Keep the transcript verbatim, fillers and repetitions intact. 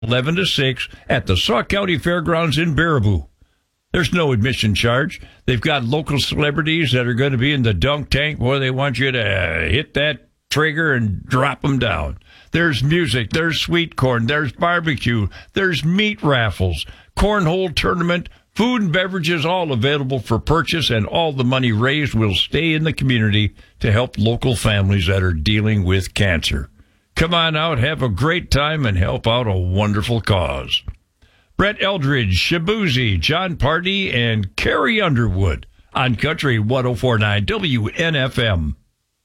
eleven to six at the Sauk County Fairgrounds in Baraboo. There's no admission charge. They've got local celebrities that are going to be in the dunk tank where they want you to hit that trigger and drop them down. There's music. There's sweet corn. There's barbecue. There's meat raffles, cornhole tournament, food and beverages, all available for purchase, and all the money raised will stay in the community to help local families that are dealing with cancer. Come on out, have a great time, and help out a wonderful cause. Brett Eldridge, Shabuzi, John Party, and Carrie Underwood on Country one oh four point nine W N F M.